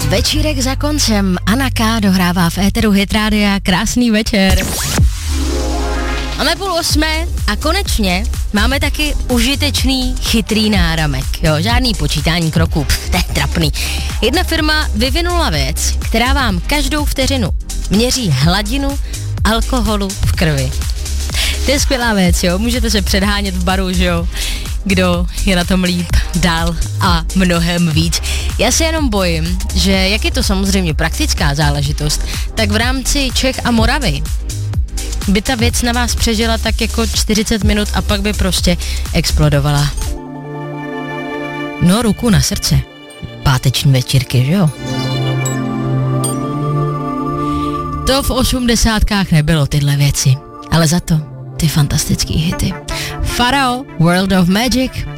Večírek za koncem. Anna K. dohrává v éteru Hit Rádia. Krásný večer. Máme 7:30 a konečně máme taky užitečný chytrý náramek. Jo, žádný počítání kroků, to je trapný. Jedna firma vyvinula věc, která vám každou vteřinu měří hladinu alkoholu v krvi. To je skvělá věc, jo, můžete se předhánět v baru, že jo, kdo je na tom líp, dál a mnohem víc. Já se jenom bojím, že jak je to samozřejmě praktická záležitost, tak v rámci Čech a Moravy by ta věc na vás přežila tak jako 40 minut a pak by prostě explodovala. No, ruku na srdce. Páteční večírky, že jo? To v 80kách nebylo tyhle věci, ale za to ty fantastický hity. Pharao, World of Magic,